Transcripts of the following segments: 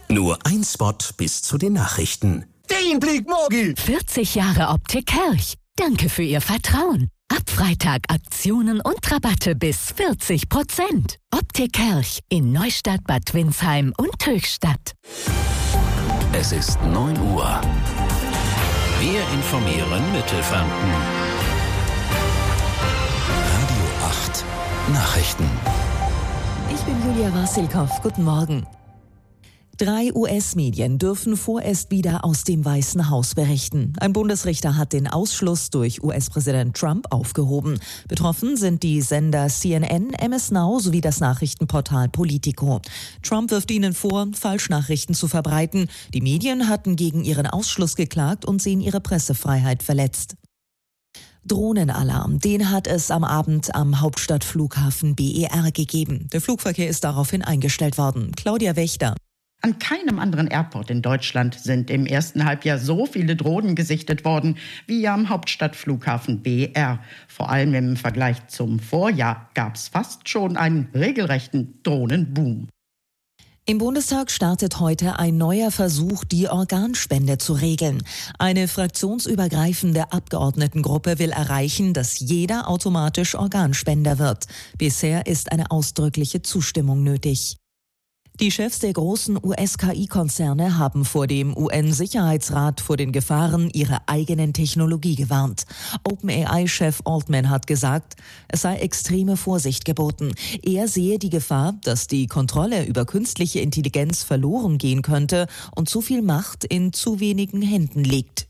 Nur ein Spot bis zu den Nachrichten. Den Blick Morgi! 40 Jahre Optik Kirch. Danke für Ihr Vertrauen. Ab Freitag Aktionen und Rabatte bis 40%. Optik Kirch in Neustadt, Bad Windsheim und Höchstadt. Es ist 9 Uhr. Wir informieren Mittelfranken. Radio 8 Nachrichten. Ich bin Julia Wassilkow. Guten Morgen. 3 US-Medien dürfen vorerst wieder aus dem Weißen Haus berichten. Ein Bundesrichter hat den Ausschluss durch US-Präsident Trump aufgehoben. Betroffen sind die Sender CNN, MS Now sowie das Nachrichtenportal Politico. Trump wirft ihnen vor, Falschnachrichten zu verbreiten. Die Medien hatten gegen ihren Ausschluss geklagt und sehen ihre Pressefreiheit verletzt. Drohnenalarm, den hat es am Abend am Hauptstadtflughafen BER gegeben. Der Flugverkehr ist daraufhin eingestellt worden. Claudia Wächter. An keinem anderen Airport in Deutschland sind im ersten Halbjahr so viele Drohnen gesichtet worden wie am Hauptstadtflughafen BER. Vor allem im Vergleich zum Vorjahr gab es fast schon einen regelrechten Drohnenboom. Im Bundestag startet heute ein neuer Versuch, die Organspende zu regeln. Eine fraktionsübergreifende Abgeordnetengruppe will erreichen, dass jeder automatisch Organspender wird. Bisher ist eine ausdrückliche Zustimmung nötig. Die Chefs der großen US-KI-Konzerne haben vor dem UN-Sicherheitsrat vor den Gefahren ihrer eigenen Technologie gewarnt. OpenAI-Chef Altman hat gesagt, es sei extreme Vorsicht geboten. Er sehe die Gefahr, dass die Kontrolle über künstliche Intelligenz verloren gehen könnte und zu viel Macht in zu wenigen Händen liegt.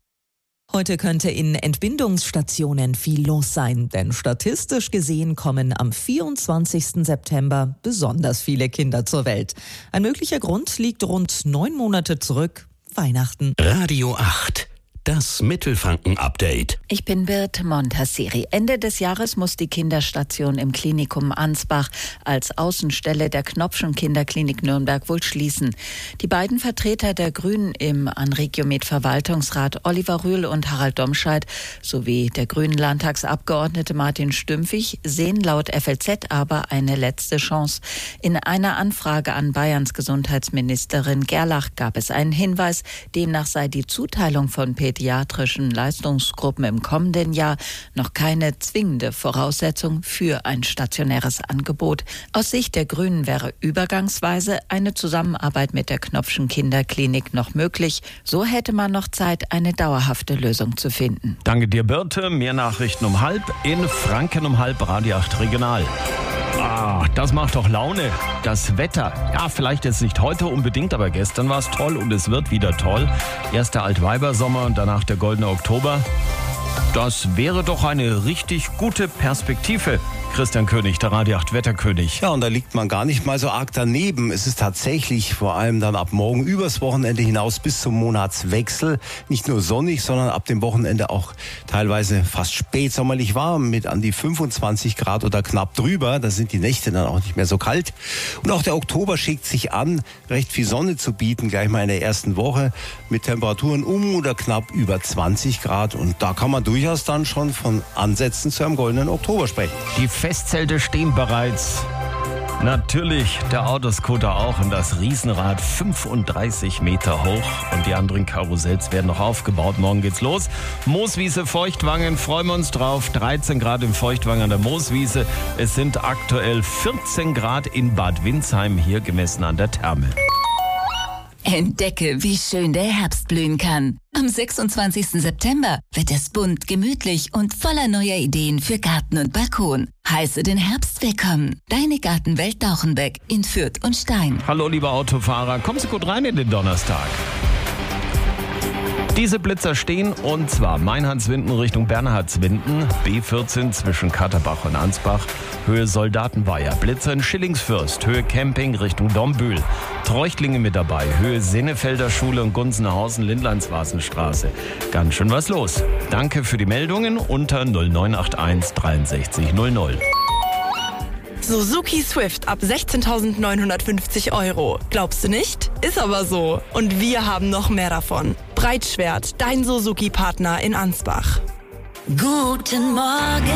Heute könnte in Entbindungsstationen viel los sein, denn statistisch gesehen kommen am 24. September besonders viele Kinder zur Welt. Ein möglicher Grund liegt rund 9 Monate zurück, Weihnachten. Radio 8. Das Mittelfranken-Update. Ich bin Birte Montasseri. Ende des Jahres muss die Kinderstation im Klinikum Ansbach als Außenstelle der Knopfschen Kinderklinik Nürnberg wohl schließen. Die beiden Vertreter der Grünen im Anregiomed-Verwaltungsrat, Oliver Rühl und Harald Domscheit, sowie der grünen Landtagsabgeordnete Martin Stümpfig, sehen laut FLZ aber eine letzte Chance. In einer Anfrage an Bayerns Gesundheitsministerin Gerlach gab es einen Hinweis, demnach sei die Zuteilung von pädiatrischen Leistungsgruppen im kommenden Jahr noch keine zwingende Voraussetzung für ein stationäres Angebot. Aus Sicht der Grünen wäre übergangsweise eine Zusammenarbeit mit der Knopfschen Kinderklinik noch möglich. So hätte man noch Zeit, eine dauerhafte Lösung zu finden. Danke dir, Birte. Mehr Nachrichten um 12:30 in Franken um 12:30 Radio 8 Regional. Das macht doch Laune. Das Wetter. Ja, vielleicht jetzt nicht heute unbedingt, aber gestern war es toll und es wird wieder toll. Erst der Altweibersommer und danach der goldene Oktober. Das wäre doch eine richtig gute Perspektive. Christian König, der Radio 8 Wetterkönig. Ja, und da liegt man gar nicht mal so arg daneben. Es ist tatsächlich vor allem dann ab morgen übers Wochenende hinaus bis zum Monatswechsel nicht nur sonnig, sondern ab dem Wochenende auch teilweise fast spätsommerlich warm mit an die 25 Grad oder knapp drüber. Da sind die Nächte dann auch nicht mehr so kalt. Und auch der Oktober schickt sich an, recht viel Sonne zu bieten, gleich mal in der ersten Woche mit Temperaturen um oder knapp über 20 Grad. Und da kann man durchaus dann schon von Ansätzen zu einem goldenen Oktober sprechen. Die Festzelte stehen bereits. Natürlich, der Autoscooter auch und das Riesenrad 35 Meter hoch und die anderen Karussells werden noch aufgebaut. Morgen geht's los. Mooswiese, Feuchtwangen, freuen wir uns drauf. 13 Grad im Feuchtwangen an der Mooswiese. Es sind aktuell 14 Grad in Bad Windsheim, hier gemessen an der Therme. Entdecke, wie schön der Herbst blühen kann. Am 26. September wird es bunt, gemütlich und voller neuer Ideen für Garten und Balkon. Heiße den Herbst willkommen. Deine Gartenwelt Dauchenbeck in Fürth und Stein. Hallo, lieber Autofahrer. Kommen Sie gut rein in den Donnerstag. Diese Blitzer stehen und zwar Mainhardswinden Richtung Bernhardswinden, B14 zwischen Katterbach und Ansbach, Höhe Soldatenweiher, Blitzer in Schillingsfürst, Höhe Camping Richtung Dombühl, Treuchtlinge mit dabei, Höhe Sennefelder Schule und Gunzenhausen, Lindlandswasenstraße. Ganz schön was los. Danke für die Meldungen unter 0981 63 00. Suzuki Swift ab 16.950 €. Glaubst du nicht? Ist aber so. Und wir haben noch mehr davon. Breitschwert, dein Suzuki-Partner in Ansbach. Guten Morgen.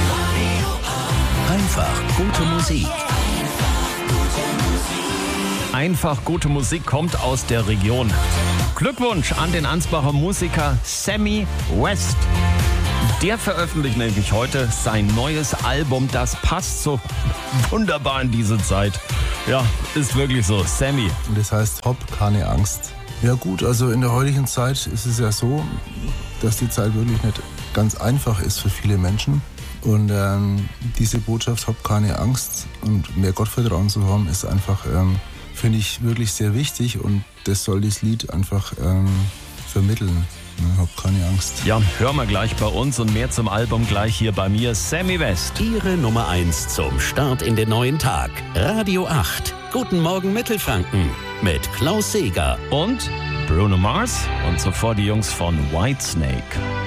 Einfach gute Musik. Einfach gute Musik kommt aus der Region. Glückwunsch an den Ansbacher Musiker Sammy West. Der veröffentlicht nämlich heute sein neues Album. Das passt so wunderbar in diese Zeit. Ja, ist wirklich so. Sammy. Und das heißt, hab keine Angst. Ja gut, also in der heutigen Zeit ist es ja so, dass die Zeit wirklich nicht ganz einfach ist für viele Menschen. Und diese Botschaft, hab keine Angst und mehr Gottvertrauen zu haben, ist einfach, finde ich, wirklich sehr wichtig. Und das soll das Lied einfach vermitteln. Hab keine Angst. Ja, hören wir gleich bei uns und mehr zum Album gleich hier bei mir. Sammy West. Ihre Nummer 1 zum Start in den neuen Tag. Radio 8. Guten Morgen Mittelfranken mit Klaus Seeger und Bruno Mars und zuvor die Jungs von Whitesnake.